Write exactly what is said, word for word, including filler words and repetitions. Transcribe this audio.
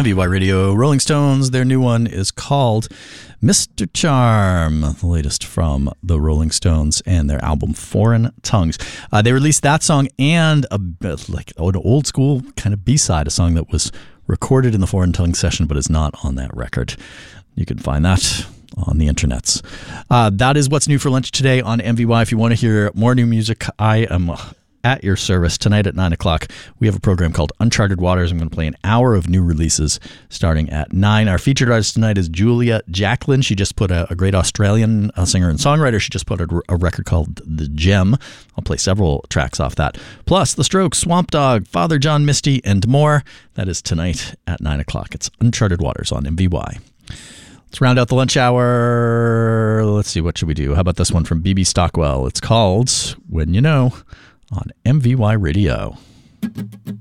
M V Y Radio. Rolling Stones, their new one is called Mister Charm, the latest from the Rolling Stones and their album Foreign Tongues. Uh, they released that song and a like an old school kind of B-side, a song that was recorded in the Foreign Tongues session but is not on that record. You can find that on the internets. Uh, that is what's new for lunch today on M V Y. If you want to hear more new music, I am at your service. Tonight at nine o'clock, we have a program called Uncharted Waters. I'm going to play an hour of new releases starting at nine. Our featured artist tonight is Julia Jacklin. She just put a, a great Australian uh, singer and songwriter. She just put a, a record called The Gem. I'll play several tracks off that. Plus, The Strokes, Swamp Dogg, Father John Misty, and more. That is tonight at nine o'clock. It's Uncharted Waters on M V Y. Let's round out the lunch hour. Let's see, what should we do? How about this one from B B Stockwell? It's called When You Know on M V Y Radio.